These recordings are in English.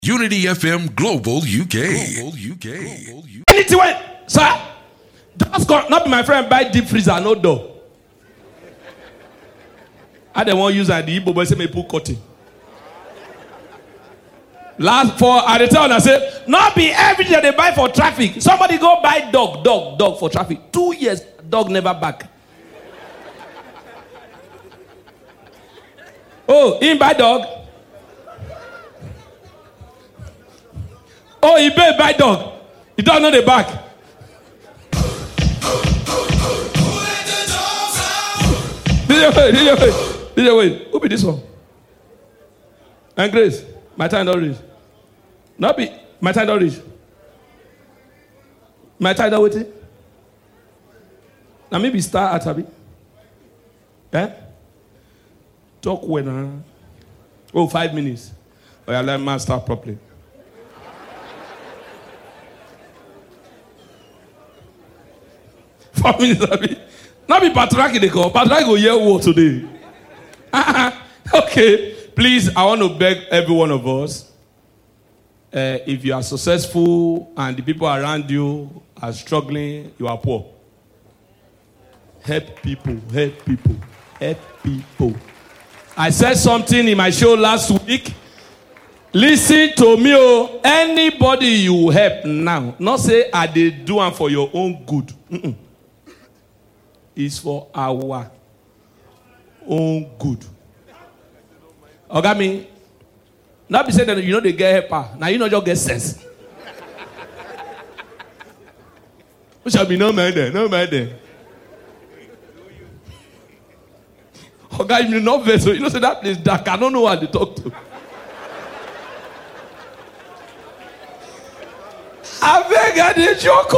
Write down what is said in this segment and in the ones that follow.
Unity FM Global UK. Anything went, sir. Just not be my friend. Buy deep freezer, no door. I don't want to use the Igbo boy say me put cotton. Last for at the time I say, not be everything they buy for traffic. Somebody go buy dog for traffic. 2 years, dog never back. Oh, he buy dog. Oh, he buy dog. He don't know the back. DJ wait. Who be this one? And Grace, my time don't reach. Not be my time don't reach. My time don't wait. Now maybe start at Abi. Eh? Talk when 5 minutes. Oh, yeah, let man start properly. Abi. Not be Patrick they call. Patrick go hear what today. Okay. Please, I want to beg every one of us. If you are successful and the people around you are struggling, you are poor. Help people. I said something in my show last week. Listen to me, oh. Anybody you help now, not say I did do it for your own good. It's for our own good. Okay, me. Not be saying that you know they get helper. Now you know just get sense. We shall be no man there. Okay, you know vessel. You know say that place dark. I don't know what to talk to. I beg I did joke.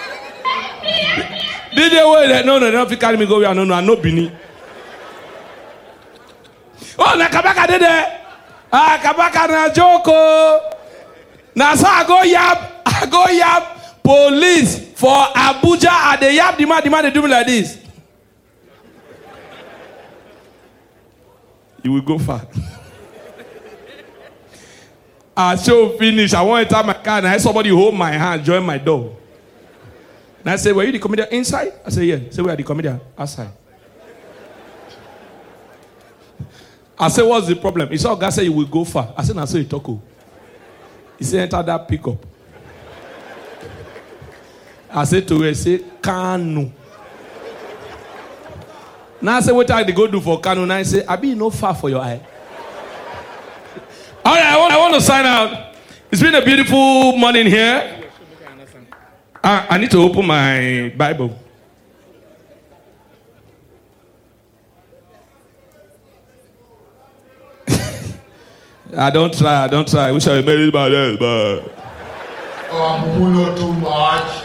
Did they wait? No, don't carry me go where I no Bini. Oh, na Kabaka did it. Kabaka na joko. Na so I go yap police for Abuja and they yap the man they do me like this. You will go far. I show finish. I want to enter my car and I had somebody hold my hand, join my door. And I say, were you the comedian inside? I say, yeah. Say, where are the comedian? Outside. I say, what's the problem? He said, God said you will go far. I said, I saw you talk. He said, enter that pickup. I said to her, say, Kanu. Now I said, what I go do for Kanu? Now I say, I be no far for your eye. All right, I want to sign out. It's been a beautiful morning here. I need to open my Bible. I don't try. I wish I made it by this, but I'm not too much.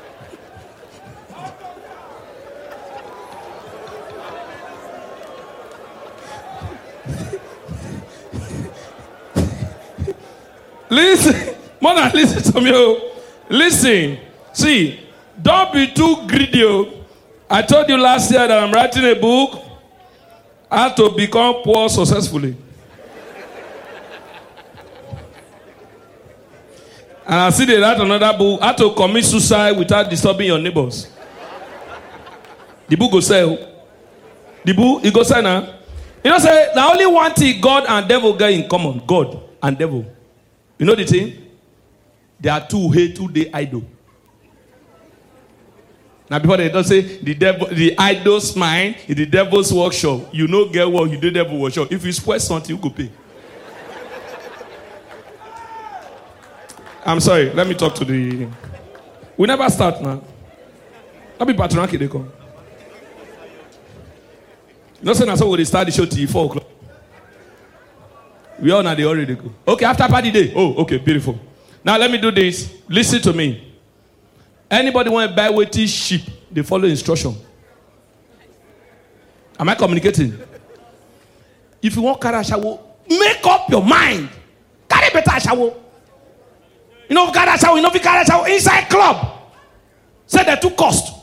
Listen, mother, listen to me. Listen. See, don't be too greedy. I told you last year that I'm writing a book, How to Become Poor Successfully. And I see they write another book, How to Commit Suicide Without Disturbing Your Neighbors. The book go sell. The book, it go sell now. You know, say, the only one thing God and devil get in common. God and devil. You know the thing? They are two day idol. Now before they don't say the idol's mind is the devil's workshop. You know get what you do devil workshop. If you spoil something, you go pay. I'm sorry, let me talk to the. We never start now. I'll be patronaki they come. No say so we start the show till 4 o'clock. We all know they already go. Okay, after party day. Oh, okay, beautiful. Now let me do this. Listen to me. Anybody want to buy weighty sheep? They follow instruction. Am I communicating? If you want carry a shower, make up your mind. Carry better shower. You know carry a shower. You know carry a shower inside club. Say they too cost.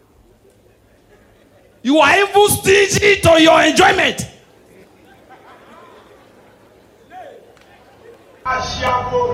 You are even stingy to your enjoyment. Ashiabo.